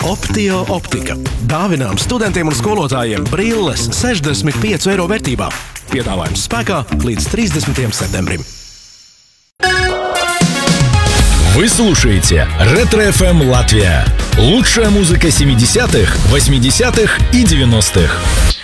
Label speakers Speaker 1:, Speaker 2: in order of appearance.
Speaker 1: Optio optika. Dāvinām studentiem un skolotājiem brilles 65 eiro vērtībā. Piedāvājums spēkā līdz 30. septembrim.
Speaker 2: Вы слушаете Ретро-ФМ Латвия. Лучшая музыка 70-х, 80-х и 90-х.